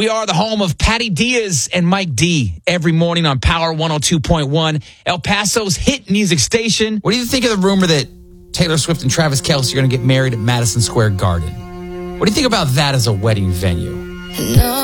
We are the home of Patty Diaz and Mike D every morning on Power 102.1, El Paso's hit music station. What do you think of the rumor that Taylor Swift and Travis Kelce are going to get married at Madison Square Garden? What do you think about that as a wedding venue? No.